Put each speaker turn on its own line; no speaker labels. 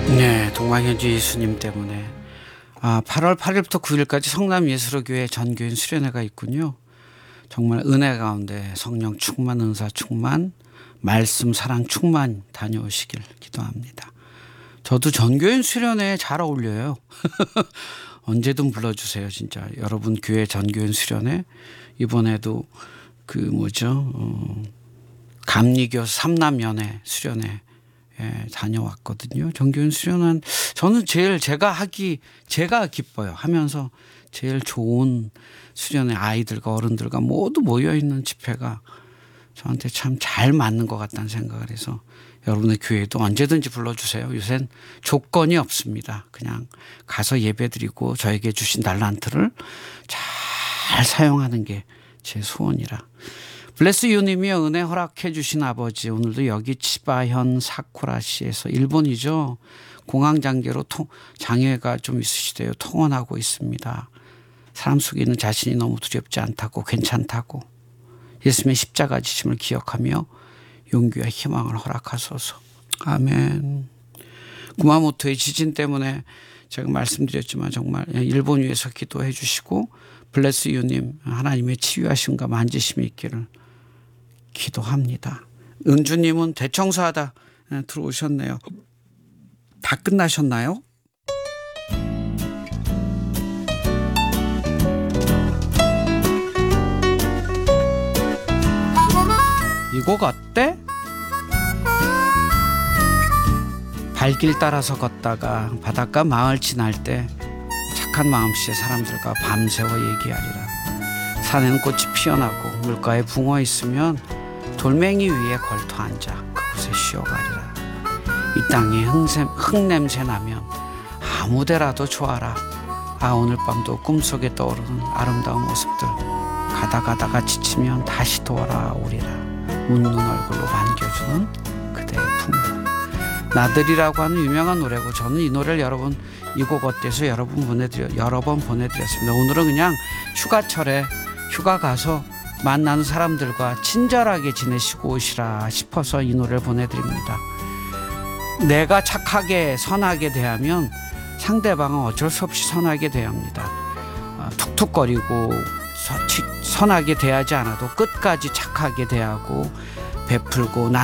네, 동방현주 예수님 때문에 8월 8일부터 9일까지 성남예수로교회 전교인 수련회가 있군요. 정말 은혜 가운데 성령 충만, 은사 충만, 말씀 사랑 충만 다녀오시길 기도합니다. 저도 전교인 수련회에 잘 어울려요. 언제든 불러주세요. 진짜 여러분 교회 전교인 수련회 이번에도 감리교 삼남연회 수련회 다녀왔거든요. 전교인 수련은 저는 제일 제가 기뻐요. 하면서 제일 좋은 수련회 아이들과 어른들과 모두 모여있는 집회가 저한테 참 잘 맞는 것 같다는 생각을 해서 여러분의 교회도 언제든지 불러주세요. 요새는 조건이 없습니다. 그냥 가서 예배드리고 저에게 주신 달란트를 잘 사용하는 게 제 소원이라. 블레스 유님이요, 은혜 허락해 주신 아버지, 오늘도 여기 치바현 사쿠라시에서 일본이죠. 공황장애로 장애가 좀 있으시대요. 통원하고 있습니다. 사람 속에 있는 자신이 너무 두렵지 않다고, 괜찮다고, 예수님의 십자가 지심을 기억하며 용기와 희망을 허락하소서. 아멘. 구마모토의 지진 때문에 제가 말씀드렸지만 정말 일본 위에서 기도해 주시고 블레스 유님 하나님의 치유하심과 만지심이 있기를 기도합니다. 은주님은 대청소하다 들어오셨네요. 다 끝나셨나요? 이 곡 어때? 발길 따라서 걷다가 바닷가 마을 지날 때 착한 마음씨의 사람들과 밤새워 얘기하리라. 산에는 꽃이 피어나고 물가에 붕어 있으면 돌멩이 위에 걸터 앉아 그곳에 쉬어가리라. 이 땅에 흙냄새 나면 아무데라도 좋아라. 오늘 밤도 꿈속에 떠오르는 아름다운 모습들, 가다가 지치면 다시 돌아오리라. 웃는 얼굴로 반겨주는 그대의 품으로. 나들이라고 하는 유명한 노래고, 저는 이 노래를 이 곡 어때서 여러 번 보내드렸습니다. 오늘은 그냥 휴가철에 휴가 가서 만나는 사람들과 친절하게 지내시고 오시라 싶어서 이 노래를 보내드립니다. 내가 착하게 선하게 대하면 상대방은 어쩔 수 없이 선하게 대합니다. 툭툭거리고 선하게 대하지 않아도 끝까지 착하게 대하고 베풀고